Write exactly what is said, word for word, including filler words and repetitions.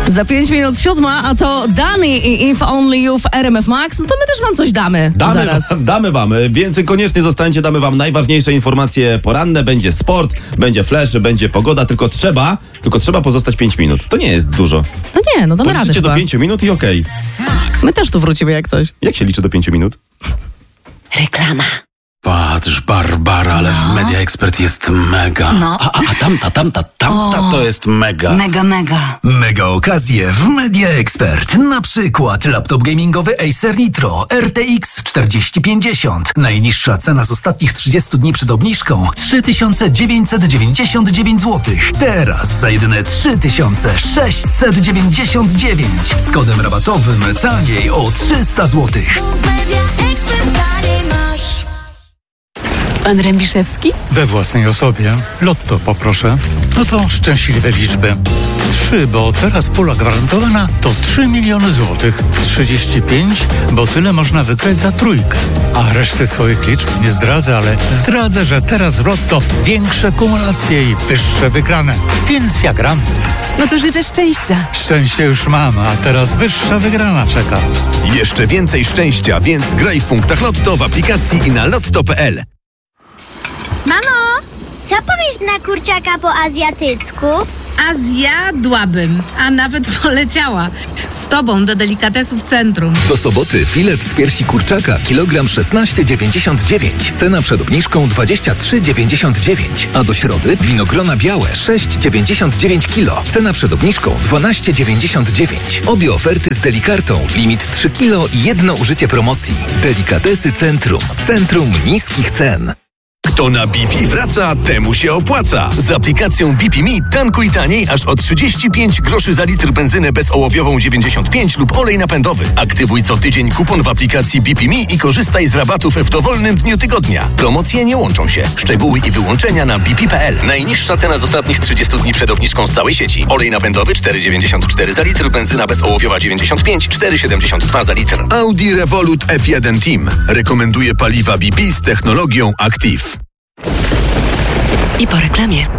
Za pięć minut siódma, a to Dani i If Only You w R M F Max, no to my też wam coś damy. Damy, zaraz. damy wam, więc koniecznie zostańcie, damy wam najważniejsze informacje poranne, będzie sport, będzie flash, będzie pogoda, tylko trzeba, tylko trzeba pozostać pięć minut. To nie jest dużo. No nie, no damy radę Policzycie do chyba. pięciu minut i okej. My też tu wrócimy jak coś. Jak się liczy do pięciu minut? Reklama. Patrz, Barbara, ale w Media Expert jest mega. No. A, a, a tamta, tamta, tamta O. to jest mega. Mega, mega. Mega okazje w Media Expert. Na przykład laptop gamingowy Acer Nitro R T X czterdzieści pięćdziesiąt. Najniższa cena z ostatnich trzydziestu dni przed obniżką trzy tysiące dziewięćset dziewięćdziesiąt dziewięć złotych. Teraz za jedyne trzy tysiące sześćset dziewięćdziesiąt dziewięć. Z kodem rabatowym taniej o trzysta złotych. Pan Rębiszewski? We własnej osobie. Lotto poproszę. No to szczęśliwe liczby. Trzy, bo teraz pula gwarantowana to trzy miliony złotych. Trzydzieści pięć, bo tyle można wygrać za trójkę. A reszty swoich liczb nie zdradzę, ale zdradzę, że teraz w Lotto większe kumulacje i wyższe wygrane. Więc ja gram. No to życzę szczęścia. Szczęście już mam, a teraz wyższa wygrana czeka. Jeszcze więcej szczęścia, więc graj w punktach Lotto w aplikacji i na lotto kropka p l. Mamo, co powiesz na kurczaka po azjatycku? A zjadłabym, a nawet poleciała. Z tobą do delikatesów centrum. Do soboty filet z piersi kurczaka kilogram szesnaście dziewięćdziesiąt dziewięć. Cena przed obniżką dwadzieścia trzy dziewięćdziesiąt dziewięć. A do środy winogrona białe sześć dziewięćdziesiąt dziewięć kilo. Cena przed obniżką dwanaście dziewięćdziesiąt dziewięć. Obie oferty z Delikartą. Limit trzy kilo i jedno użycie promocji. Delikatesy Centrum. Centrum niskich cen. Kto na B P wraca, temu się opłaca. Z aplikacją B P Me tankuj taniej aż o trzydzieści pięć groszy za litr benzynę bezołowiową dziewięćdziesiąt pięć lub olej napędowy. Aktywuj co tydzień kupon w aplikacji B P Me i korzystaj z rabatów w dowolnym dniu tygodnia. Promocje nie łączą się. Szczegóły i wyłączenia na b p kropka p l. Najniższa cena z ostatnich trzydziestu dni przed obniżką z całej sieci. Olej napędowy cztery dziewięćdziesiąt cztery za litr, benzyna bezołowiowa dziewięćdziesiąt pięć, cztery siedemdziesiąt dwa za litr. Audi Revolut F jeden Team rekomenduje paliwa B P z technologią Active. I po reklamie.